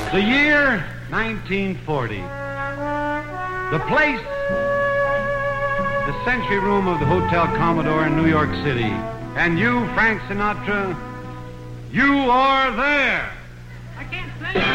The year, 1940. The place, the Century Room of the Hotel Commodore in New York City. And you, Frank Sinatra, you are there.